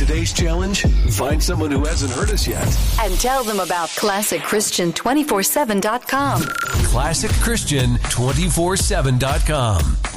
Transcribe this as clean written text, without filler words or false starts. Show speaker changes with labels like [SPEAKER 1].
[SPEAKER 1] today's challenge? Find someone who hasn't heard us yet.
[SPEAKER 2] And tell them about ClassicChristian247.com.
[SPEAKER 1] ClassicChristian247.com.